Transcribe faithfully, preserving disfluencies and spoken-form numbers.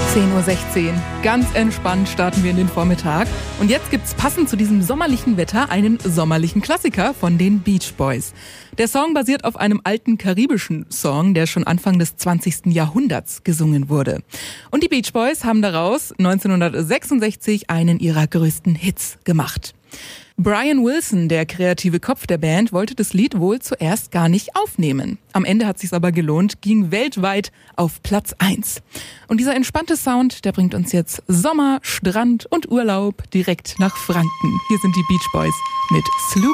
zehn Uhr sechzehn. Ganz entspannt starten wir in den Vormittag. Und jetzt gibt's passend zu diesem sommerlichen Wetter einen sommerlichen Klassiker von den Beach Boys. Der Song basiert auf einem alten karibischen Song, der schon Anfang des zwanzigsten Jahrhunderts gesungen wurde. Und die Beach Boys haben daraus neunzehnhundertsechsundsechzig einen ihrer größten Hits gemacht. Brian Wilson, der kreative Kopf der Band, wollte das Lied wohl zuerst gar nicht aufnehmen. Am Ende hat es sich aber gelohnt, ging weltweit auf Platz eins. Und dieser entspannte Sound, der bringt uns jetzt Sommer, Strand und Urlaub direkt nach Franken. Hier sind die Beach Boys mit Sloop.